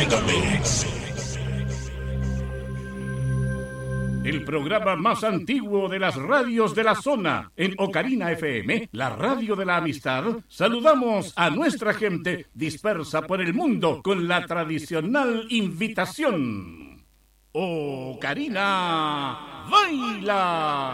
Megamix. El programa más antiguo de las radios de la zona, en Ocarina FM, la radio de la amistad, saludamos a nuestra gente dispersa por el mundo con la tradicional invitación. Ocarina, baila.